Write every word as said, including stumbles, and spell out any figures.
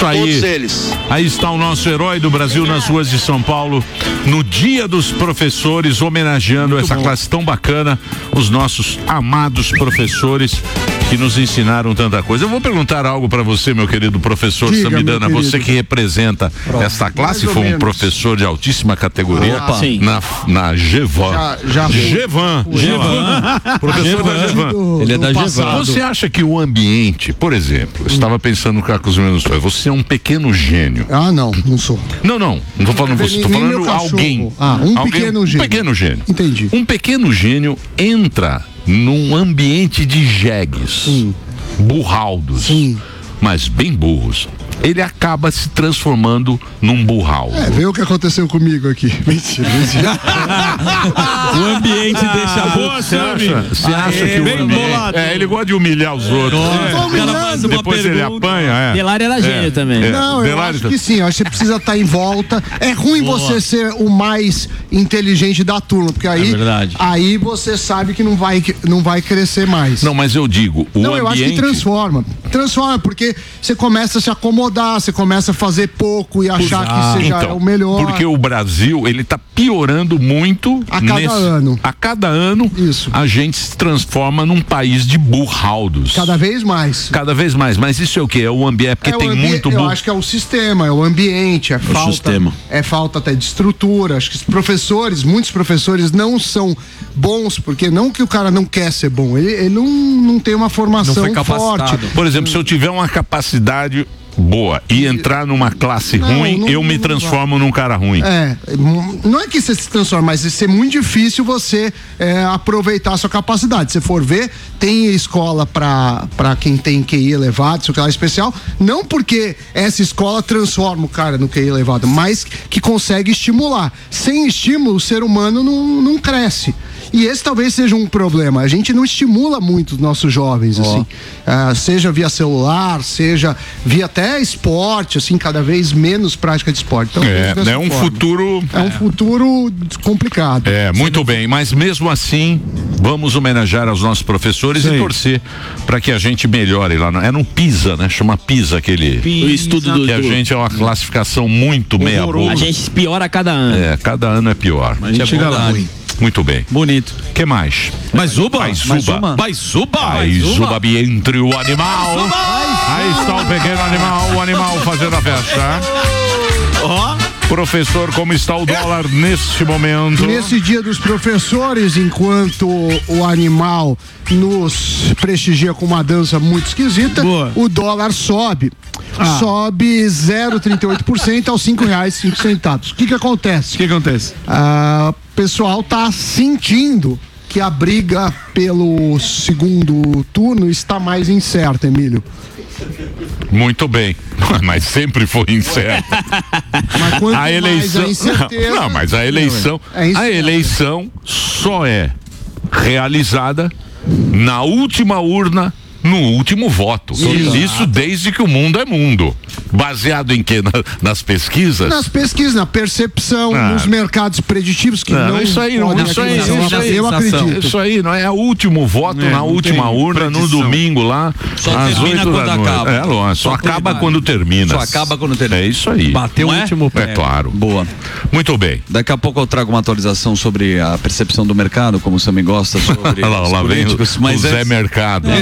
Está aí, todos eles. Aí está o nosso herói do Brasil nas ruas de São Paulo, no Dia dos Professores, homenageando Muito essa bom. classe tão bacana, os nossos amados professores que nos ensinaram tanta coisa. Eu vou perguntar algo para você, meu querido professor Diga, Samidana, você que representa Pronto. esta classe, foi um menos. professor de altíssima categoria Opa. na, na Gevan. Já, já Gevan. Gevan. Professor da Gevan. Ele é da Gevan. Você acha que o ambiente, por exemplo, eu estava pensando cá com os meus pais, você é um pequeno gênio. Ah, não, não sou. Não, não, não tô falando você, tô falando alguém. Ah, um alguém, pequeno gênio. Um pequeno gênio. Entendi. Um pequeno gênio entra num ambiente de jegues, Sim. burraldos, Sim. mas bem burros. Ele acaba se transformando num burral. É, vê o que aconteceu comigo aqui. Mentira, mentira. O ambiente deixa a boca. Você acha, você acha que bem o bolado. É, ele gosta de humilhar os outros. É. Depois ele apanha. É. Delário era gênio é. também. É. Não, eu acho que sim. Eu acho que você precisa estar em volta. É ruim Boa. você ser o mais inteligente da turma, porque aí, é aí você sabe que não vai, não vai crescer mais. Não, mas eu digo, o não, ambiente... eu acho que transforma. Transforma, porque você começa a se acomodar, você começa a fazer pouco e achar ah, que seja então, o melhor. Porque o Brasil, ele tá piorando muito a cada nesse, ano. A cada ano, Isso. a gente se transforma num país de burraldos. Cada vez mais. Cada vez mais. Mas isso é o quê? É o ambiente, é porque é tem ambi- muito... Eu burro. acho que é o sistema, é o ambiente, é, é falta... O sistema. É falta até de estrutura. Acho que os professores, muitos professores não são bons, porque não que o cara não quer ser bom, ele, ele não, não tem uma formação forte. Por exemplo, se eu tiver uma capacidade boa e entrar numa classe não, ruim, não, eu me transformo num cara ruim. É, não é que você se transforma, mas é muito difícil você é, aproveitar a sua capacidade. Se for ver, tem escola pra, pra quem tem Q I elevado, seu canal especial, não porque essa escola transforma o cara no Q I elevado, mas que consegue estimular. Sem estímulo, o ser humano não, não cresce. E esse talvez seja um problema. A gente não estimula muito os nossos jovens, oh. assim. Uh, seja via celular, seja via até esporte, assim, cada vez menos prática de esporte. Então, é, é um forma. futuro... É um futuro complicado. É, muito Sim. bem. Mas mesmo assim, vamos homenagear aos nossos professores Sim. e torcer para que a gente melhore lá. É no PISA, né? Chama PISA aquele... PISA. O estudo do... Que a gente é uma classificação muito meia boca. A gente piora a cada ano. É, cada ano é pior. Mas a gente chega lá. Muito bem. Bonito. Que mais? Mais uba? Mais uba. Mais uba. Mais uba entre o animal. Aí está o pequeno animal, o animal fazendo a festa. Ó. Oh. Professor, como está o dólar neste momento? Nesse dia dos professores, enquanto o animal nos prestigia com uma dança muito esquisita, Boa. o dólar sobe. Ah. Sobe zero vírgula trinta e oito por cento aos cinco reais e cinco centavos. O que que acontece? O que acontece? Ah, o pessoal tá sentindo que a briga pelo segundo turno está mais incerta, Emílio. Muito bem, mas sempre foi incerto. Mas quanto a eleição, mais a incerteza, não, mas a eleição, é a eleição só é realizada na última urna, no último voto. Isso, Isso desde que o mundo é mundo. Baseado em quê? Na, nas pesquisas? Nas pesquisas, na percepção, ah. nos mercados preditivos que não, não isso aí, não, isso aí, isso aí, eu acredito. Isso aí não é o último voto é, na última urna no domingo lá, só às oito da noite. Acaba. É, lógico, só, só acaba quando termina. Só acaba quando termina. É isso aí. Bateu o último pé. É claro. Boa. Muito bem. Daqui a pouco eu trago uma atualização sobre a percepção do mercado, como o Sammy gosta, sobre lá, lá vem o, mas o Zé é... Mercado.